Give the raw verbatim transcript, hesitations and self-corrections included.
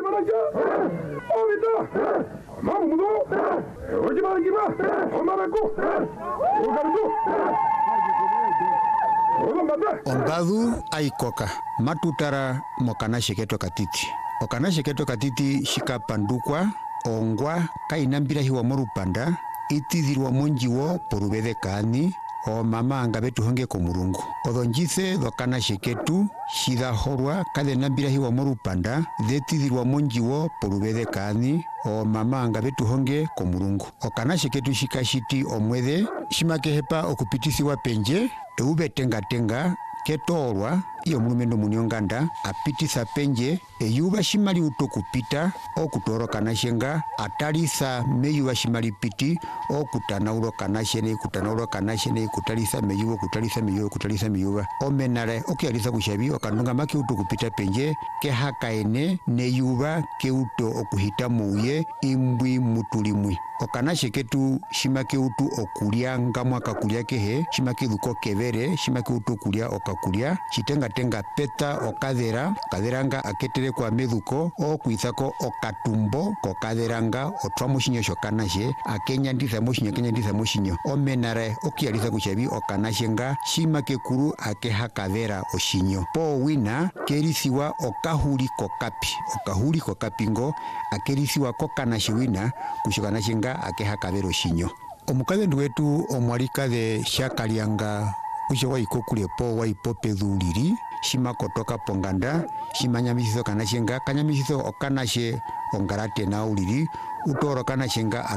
말아줘. 어미다. 마무도. 오지 말기마. 엄마라고. 오가르도. Ongadu aikoka matutara mokana sheketo katiti okana sheketo katiti shikapandukwa ongwa kainambira hiwa morupanda itithirwa monjiwo porubede kani o mama angabetu honge ko murungu odonjise dokana sheketu shidahorwa kadenambira hiwa morupanda detithirwa monjiwo porubede kani o mama angabetu honge ko murungu okana sheketu shikashiti omwede shimakehepa okupitisiwa penje eube tenga tenga ketorwa iyo mulumendo munionganda apitisa penje eyuba shimali utokupita okutoro kanashenga atalisa meyuba shimali piti okutanauro kanashene kutanauro kanashene kutalisa meyuba kutalisa meyuba kutalisa meyuba omenare okialisa kushabi okanunga maki utokupita penje ke hakaene neyuba ke uto okuhita muye imbwi mutulimwi okanashe ketu shimake utu okulia ngamwa kakulia kehe shimake duko kevere shimake utu okulia okakulia shitenga tenga peta okadera kaderanga aketere kwa meduko o kuizako okatumbo kokaderanga otwa mushinyo shokanashe akenya ndiza mushinyo kenya ndiza mushinyo omenare okialisa kushabi okanashenga shimake kuru ake hakadera oshinyo po wina kerisiwa okahuli kokapi okahuli kokapingo akerisiwa kokanashe wina kushokanashenga ake hakavero shinyo omukaze nduwetu omwalika de shakalianga usho waikokule po waipope dhuliri shima kotoka ponganda shima nyamisiso kanashenga kanyamisiso okanashe ongarate na uliri utoro kanashenga